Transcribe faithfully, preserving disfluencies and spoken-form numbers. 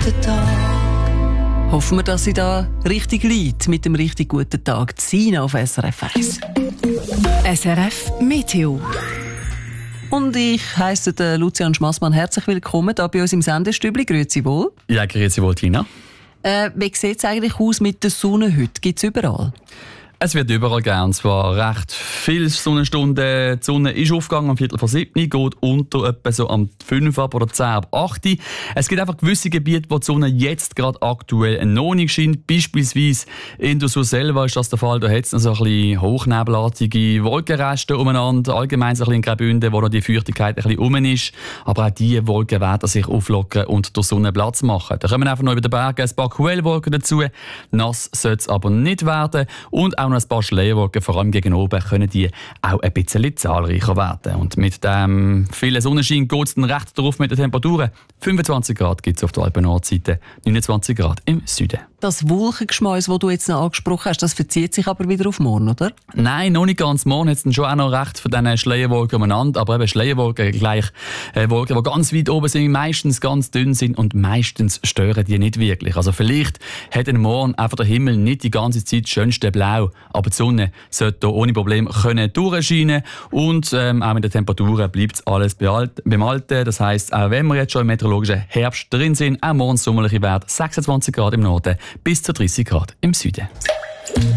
guten Tag. Hoffen wir, dass sie da richtig liegt mit dem richtig guten Tag. Sina auf S R F eins. S R F Meteo. Und ich heisse den Lucian Schmassmann herzlich willkommen hier bei uns im Sendestübli. Grüezi wohl. Ja, grüezi wohl, Tina. Äh, wie sieht es eigentlich aus mit der Sonne heute? Gibt es überall? Es wird überall geben, und zwar recht viele Sonnenstunden. Die Sonne ist aufgegangen am Viertel vor sieben, geht unter etwa so am fünf ab oder zehn ab acht. Es gibt einfach gewisse Gebiete, wo die Sonne jetzt gerade aktuell noch nicht scheint. Beispielsweise in der Sur selber ist das der Fall. Da hat es noch so ein bisschen hochnebelartige Wolkenreste umeinander. Allgemein so ein bisschen in Graubünden, wo noch die Feuchtigkeit ein bisschen rum ist. Aber auch diese Wolken werden sich auflockern und der Sonne Platz machen. Da kommen einfach noch über den Bergen ein paar Quellwolken dazu. Nass soll es aber nicht werden. Und auch noch ein paar Schleierwolken, vor allem gegen oben, können die auch ein bisschen zahlreicher werden. Und mit dem vielen Sonnenschein geht es dann recht drauf mit den Temperaturen. fünfundzwanzig Grad gibt es auf der Alpen-Nordseite, neunundzwanzig Grad im Süden. Das Wolkengeschmäus, das du jetzt noch angesprochen hast, das verzieht sich aber wieder auf morgen, oder? Nein, noch nicht ganz. Morgen hat es dann schon auch noch recht von diesen Schleierwolken umeinander. Aber eben Schleierwolken gleich äh, Wolken, die ganz weit oben sind, meistens ganz dünn sind und meistens stören die nicht wirklich. Also vielleicht hat dann morgen einfach der Himmel nicht die ganze Zeit das schönste Blau, aber die Sonne sollte hier ohne Probleme können durchscheinen. Und ähm, auch mit den Temperaturen bleibt alles beim Alten. Das heisst, auch wenn wir jetzt schon im meteorologischen Herbst drin sind, auch morgen sommerliche Werte sechsundzwanzig Grad im Norden bis zu dreißig Grad im Süden.